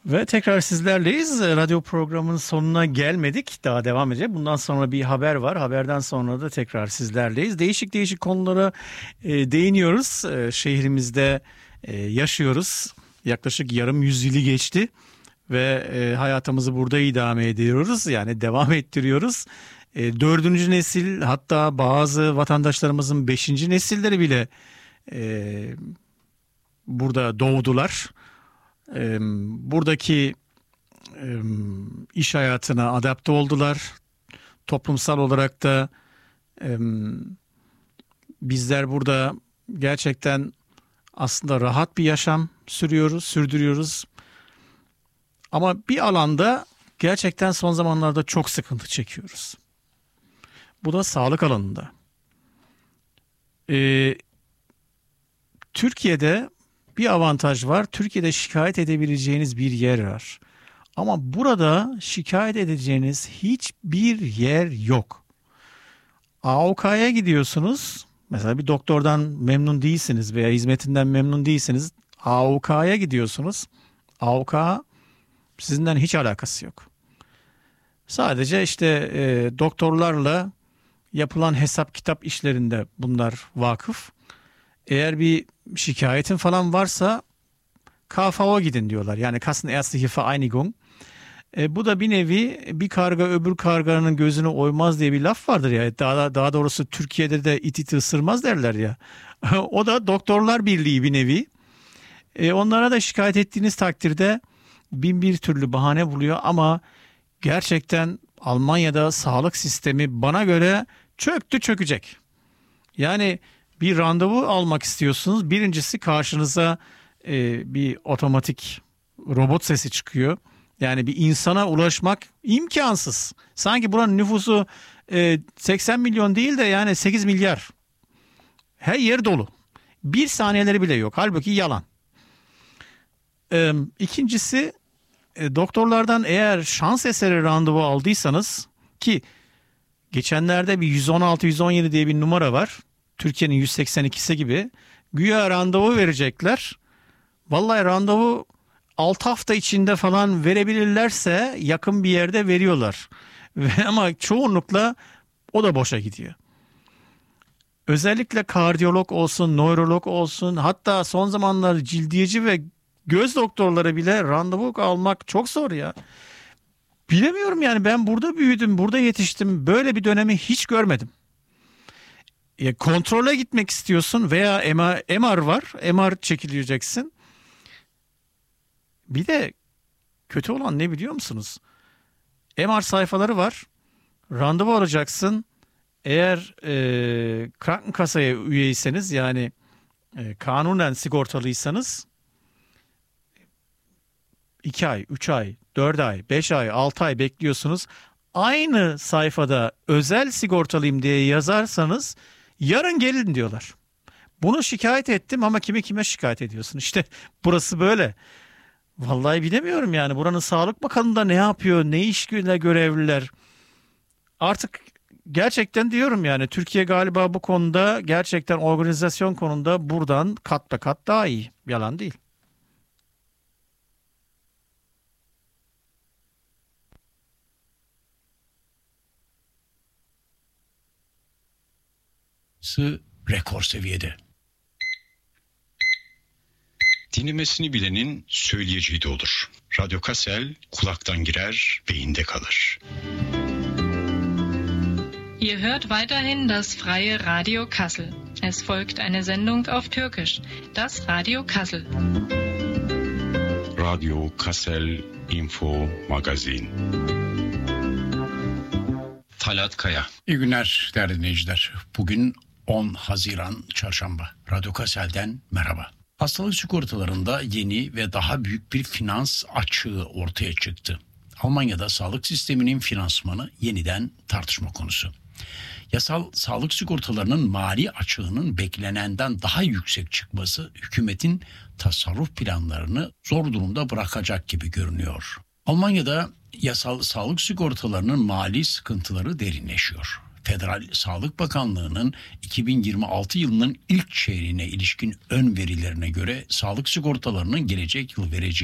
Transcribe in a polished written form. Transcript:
Ve tekrar sizlerleyiz. Radyo programının sonuna gelmedik. Daha devam edecek. Bundan sonra bir haber var. Haberden sonra da tekrar sizlerleyiz. Değişik değişik konulara değiniyoruz. Şehrimizde yaşıyoruz. Yaklaşık yarım yüzyılı geçti. Ve hayatımızı burada idame ediyoruz. Yani devam ettiriyoruz. Dördüncü nesil, hatta bazı vatandaşlarımızın beşinci nesilleri bile burada doğdular. Buradaki iş hayatına adapte oldular. Toplumsal olarak da bizler burada gerçekten aslında rahat bir yaşam sürdürüyoruz. Ama bir alanda gerçekten son zamanlarda çok sıkıntı çekiyoruz. Bu da sağlık alanında. Türkiye'de bir avantaj var. Türkiye'de şikayet edebileceğiniz bir yer var. Ama burada şikayet edeceğiniz hiçbir yer yok. AOK'ya gidiyorsunuz. Mesela bir doktordan memnun değilsiniz veya hizmetinden memnun değilsiniz. AOK'ya gidiyorsunuz. AOK sizinden hiç alakası yok. Sadece işte doktorlarla yapılan hesap kitap işlerinde bunlar vakıf. Eğer bir şikayetin falan varsa KVO gidin diyorlar. Yani Kassenärztliche Vereinigung. Bu da bir nevi bir karga öbür karganın gözüne oymaz diye bir laf vardır ya. Daha doğrusu Türkiye'de de it iti ısırmaz derler ya. O da Doktorlar Birliği bir nevi. Onlara da şikayet ettiğiniz takdirde bin bir türlü bahane buluyor ama gerçekten Almanya'da sağlık sistemi bana göre çökecek. Yani bir randevu almak istiyorsunuz. Birincisi karşınıza bir otomatik robot sesi çıkıyor. Yani bir insana ulaşmak imkansız. Sanki buranın nüfusu 80 milyon değil de yani 8 milyar. Her yer dolu. Bir saniyeleri bile yok. Halbuki yalan. İkincisi doktorlardan eğer şans eseri randevu aldıysanız, ki geçenlerde bir 116-117 diye bir numara var. Türkiye'nin 182'si gibi. Güya randevu verecekler. Vallahi randevu 6 hafta içinde falan verebilirlerse yakın bir yerde veriyorlar. Ama çoğunlukla o da boşa gidiyor. Özellikle kardiyolog olsun, nörolog olsun, hatta son zamanlarda cildiyeci ve göz doktorları bile randevu almak çok zor ya. Bilemiyorum yani, ben burada büyüdüm, burada yetiştim. Böyle bir dönemi hiç görmedim. Kontrole gitmek istiyorsun veya MR var. MR çekileceksin. Bir de kötü olan ne biliyor musunuz? MR sayfaları var. Randevu alacaksın. Eğer Krankenkassa'ya üyeyseniz, yani kanunen sigortalıysanız 2 ay, 3 ay, 4 ay, 5 ay, 6 ay bekliyorsunuz. Aynı sayfada özel sigortalıyım diye yazarsanız yarın gelin diyorlar. Bunu şikayet ettim ama kime şikayet ediyorsun? İşte burası böyle. Vallahi bilemiyorum yani, buranın Sağlık Bakanı'nda ne yapıyor, ne işle görevliler. Artık gerçekten diyorum yani, Türkiye galiba bu konuda, gerçekten organizasyon konusunda buradan kat be kat daha iyi. Yalan değil. Rekor seviyede. Dinlemesini bilenin söyleyeceği de olur. Radyo Kassel kulaktan girer, beyinde kalır. Ihr hört weiterhin das freie Radio Kassel. Es folgt eine Sendung auf Türkisch. Das Radio Kassel. Radyo Kassel Info Magazin. Talat Kaya. İyi günler değerli dinleyiciler. Bugün 10 Haziran Çarşamba. Radyo Kassel'den merhaba. Hastalık sigortalarında yeni ve daha büyük bir finans açığı ortaya çıktı. Almanya'da sağlık sisteminin finansmanı yeniden tartışma konusu. Yasal sağlık sigortalarının mali açığının beklenenden daha yüksek çıkması hükümetin tasarruf planlarını zor durumda bırakacak gibi görünüyor. Almanya'da yasal sağlık sigortalarının mali sıkıntıları derinleşiyor. Federal Sağlık Bakanlığı'nın 2026 yılının ilk çeyreğine ilişkin ön verilerine göre sağlık sigortalarının gelecek yıl vereceği